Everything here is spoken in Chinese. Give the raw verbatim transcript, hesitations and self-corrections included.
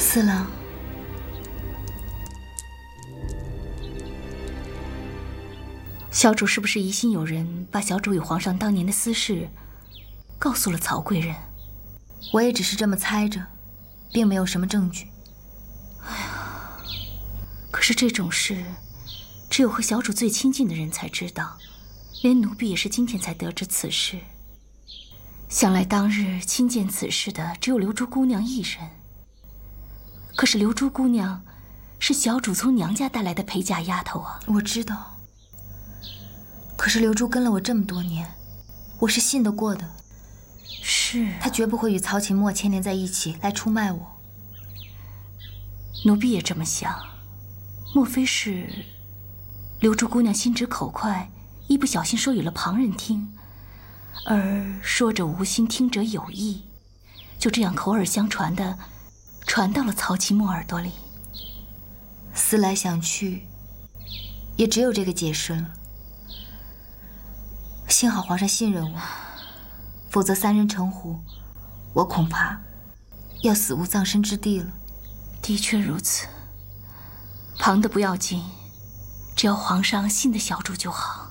四郎， 小主是不是疑心有人把小主与皇上当年的私事告诉了曹贵人？ 我也只是这么猜着，并没有什么证据。 哎呀，可是这种事，只有和小主最亲近的人才知道，连奴婢也是今天才得知此事。想来当日亲见此事的只有流珠姑娘一人。可是流珠姑娘是小主从娘家带来的陪嫁丫头啊。 我知道，可是流珠跟了我这么多年，我是信得过的。 是啊， 她绝不会与曹琴墨牵连在一起来出卖我。 奴婢也这么想，莫非是流珠姑娘心直口快，一不小心说与了旁人听，而说者无心，听者有意，就这样口耳相传的传到了曹琴墨耳朵里。 思来想去，也只有这个解释了。幸好皇上信任我，否则三人成虎，我恐怕要死无葬身之地了。 的确如此，旁的不要紧，只要皇上信得小主就好。